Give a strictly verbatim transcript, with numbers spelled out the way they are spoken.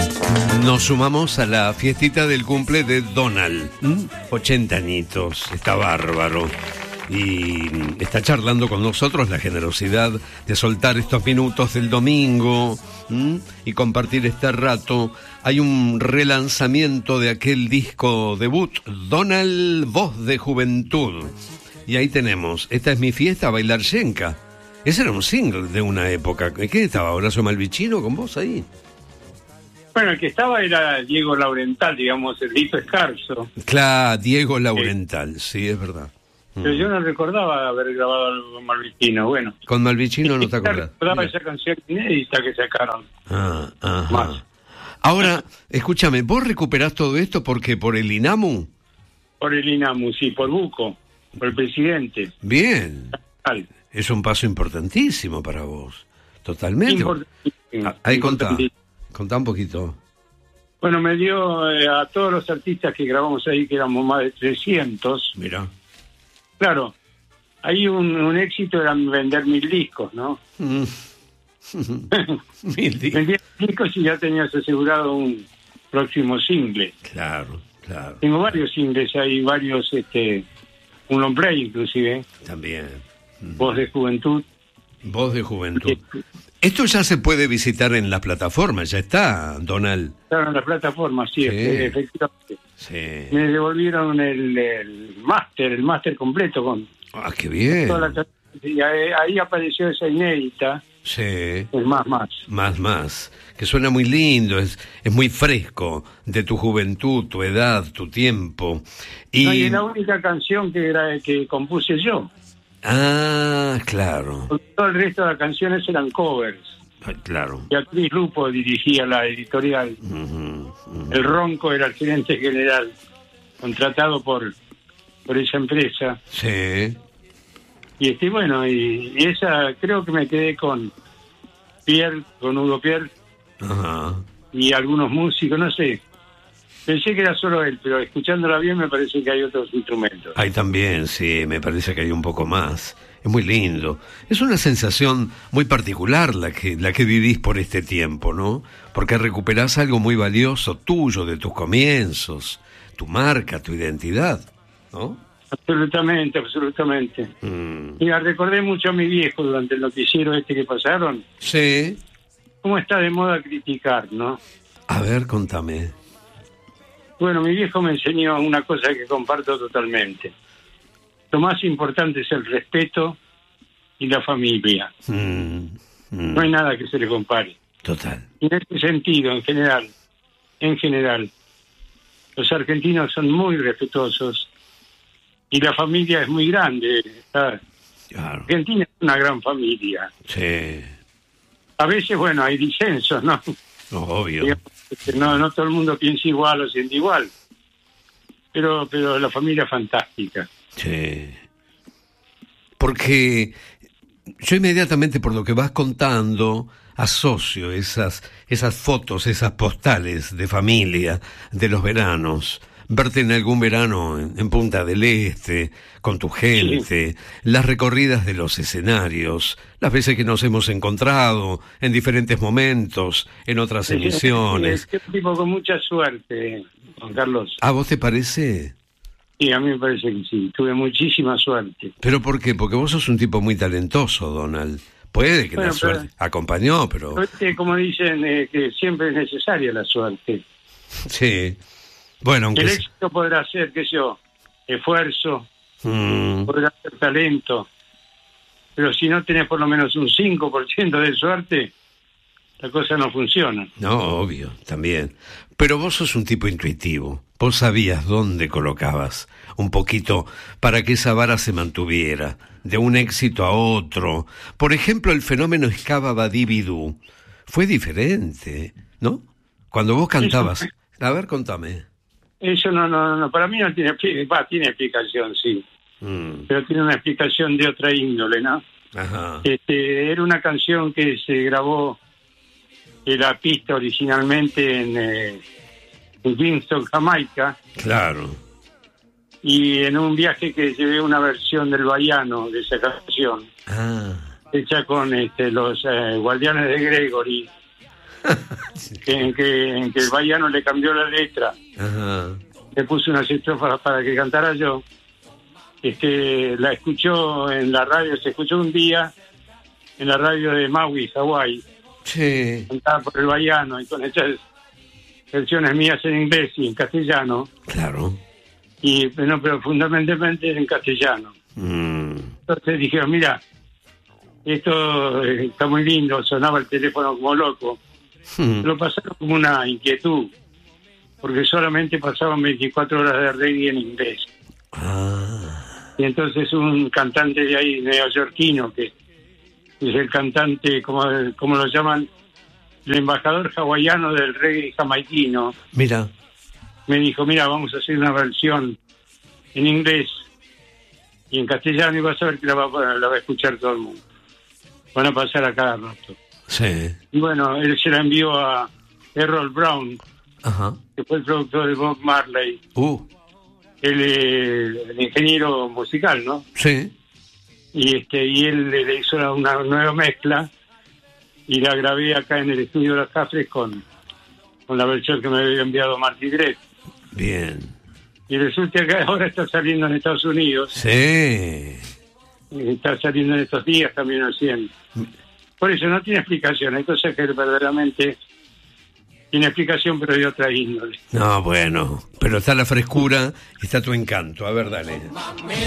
Nos sumamos a la fiestita del cumple de Donald. ¿Mm? ochenta añitos, está bárbaro. Y está charlando con nosotros, la generosidad de soltar estos minutos del domingo, ¿m? Y compartir este rato. Hay un relanzamiento de aquel disco debut, Donald, Voz de Juventud. Y ahí tenemos, esta es mi fiesta, bailar yenca. Ese era un single de una época. ¿Qué estaba, Horacio Malvicino, con vos ahí? Bueno, el que estaba era Diego Laurental, digamos, el Lito Escarzo. Claro, Diego Laurental, sí, sí, es verdad. Pero yo no recordaba haber grabado algo con Malvicino, bueno. Con Malvicino no te acordás. Recordaba esa canción inédita que sacaron. Ah, ajá. Más. Ahora, escúchame, ¿vos recuperás todo esto porque por el INAMU? Por el INAMU, sí, por Buco, por el presidente. Bien. Es un paso importantísimo para vos. Totalmente. Importantísimo. Ah, ahí contá, contá un poquito. Bueno, me dio eh, a todos los artistas que grabamos ahí, que éramos más de trescientos. Mirá. Claro, ahí un, un éxito era vender mil discos, ¿no? Mm. Mil discos. Vendía discos y ya tenías asegurado un próximo single. Claro, claro. Tengo varios singles ahí, varios, este, un long play inclusive. También. Mm. Voz de Juventud. Voz de Juventud. Esto ya se puede visitar en la plataforma, ya está, Donald. Claro, en la plataforma, sí, Sí. efectivamente. Sí. Me devolvieron el, el máster, el máster completo con Ah, qué bien. toda la, y ahí, ahí apareció esa inédita, Sí. el más más. Más, más. Que suena muy lindo, es, es muy fresco de tu juventud, tu edad, tu tiempo. Y... No, y es la única canción que era que compuse yo. Ah, claro. Porque todo el resto de las canciones eran covers. Ah, claro. Beatriz Lupo dirigía la editorial. Uh-huh, uh-huh. El Ronco era el gerente general, contratado por, por esa empresa. Sí. Y este, bueno, y, y esa creo que me quedé con Pierre, con Hugo Pierre, Ajá. y algunos músicos, no sé. Pensé que era solo él, pero escuchándola bien me parece que hay otros instrumentos. Hay también, sí, me parece que hay un poco más. Es muy lindo. Es una sensación muy particular la que, la que vivís por este tiempo, ¿no? Porque recuperás algo muy valioso tuyo, de tus comienzos, tu marca, tu identidad, ¿no? Absolutamente, absolutamente. Mm. Mira, recordé mucho a mi viejo durante el noticiero este que pasaron. Sí. ¿Cómo está de moda criticar, no? A ver, contame. Bueno, mi viejo me enseñó una cosa que comparto totalmente. Lo más importante es el respeto y la familia. Mm. Mm. No hay nada que se le compare. Total. Y en este sentido, en general, en general, los argentinos son muy respetuosos y la familia es muy grande. ¿Sabes? Claro. Argentina es una gran familia. Sí. A veces, bueno, hay disensos, ¿no? No, obvio. Digamos, que no, no todo el mundo piensa igual o siente igual. Pero, pero la familia es fantástica. Sí. Porque yo inmediatamente, por lo que vas contando, asocio esas, esas fotos, esas postales de familia de los veranos. Verte en algún verano en, en Punta del Este, con tu gente, sí. Las recorridas de los escenarios, las veces que nos hemos encontrado en diferentes momentos, en otras sí, emisiones. Es un tipo con mucha suerte, Juan Carlos. ¿A vos te parece? Sí, a mí me parece que sí, tuve muchísima suerte. ¿Pero por qué? Porque vos sos un tipo muy talentoso, Donald. Puede que bueno, la suerte pero, acompañó, pero... Como dicen, eh, que siempre es necesaria la suerte. Sí. Bueno, aunque... El éxito podrá ser, qué sé yo, esfuerzo, mm. podrá ser talento, pero si no tenés por lo menos un cinco por ciento de suerte, la cosa no funciona. No, obvio, también. Pero vos sos un tipo intuitivo. Vos sabías dónde colocabas un poquito para que esa vara se mantuviera, de un éxito a otro. Por ejemplo, el fenómeno Scaba Badibidú fue diferente, ¿no? Cuando vos cantabas... Eso... A ver, contame. Eso no, no, no, para mí no tiene, va, tiene explicación, sí. Mm. Pero tiene una explicación de otra índole, ¿no? Ajá. Este, era una canción que se grabó en la pista originalmente en, eh, en Kingston, Jamaica. Claro. Y en un viaje que llevé una versión del baiano de esa canción. Ah. Hecha con este, los eh, guardianes de Gregory que, en, que, en que el Baiano le cambió la letra. Ajá. Le puse unas estrofas para que cantara yo. Este, la escuchó en la radio, se escuchó un día en la radio de Maui, Hawái. Sí. Cantada por el Baiano y con estas versiones mías en inglés y en castellano. Claro. Y bueno, pero fundamentalmente en castellano. Mm. Entonces dije, mira, esto eh, está muy lindo, sonaba el teléfono como loco. Mm. Lo pasaron como una inquietud, porque solamente pasaban veinticuatro horas de reggae en inglés. Ah. Y entonces un cantante de ahí, neoyorquino, que es el cantante, como, como lo llaman, el embajador hawaiano del reggae jamaiquino. Mira. Me dijo, mira, vamos a hacer una versión en inglés y en castellano y vas a ver que la va, la va a escuchar todo el mundo. Van a pasar a cada rato. Sí. Y bueno, él se la envió a Errol Brown, Ajá. que fue el productor de Bob Marley. Uh. Él es el ingeniero musical, ¿no? Sí. Y este y él le hizo una nueva mezcla y la grabé acá en el estudio de Los Cafres con, con la versión que me había enviado Marty Dredd. Bien. Y resulta que ahora está saliendo en Estados Unidos. Sí. Está saliendo en estos días también haciendo. Por eso no tiene explicación. Hay cosas que verdaderamente tiene explicación, pero de otra índole. No, bueno. Pero está la frescura y está tu encanto. A ver, dale.